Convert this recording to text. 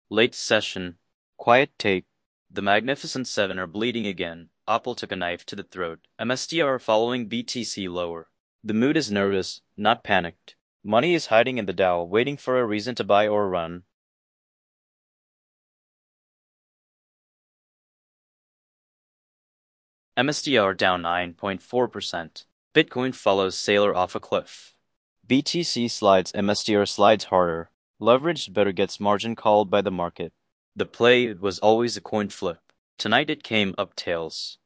Late session. Quiet take. The Magnificent Seven are bleeding again. Opal took a knife to the throat. MSTR following BTC lower. The mood is nervous, not panicked. Money is hiding in the Dow, waiting for a reason to buy or run. MSTR down 9.4%. Bitcoin follows Sailor off a cliff. BTC slides, MSTR slides harder. Leveraged better gets margin called by the market. The play was always a coin flip. Tonight it came up tails.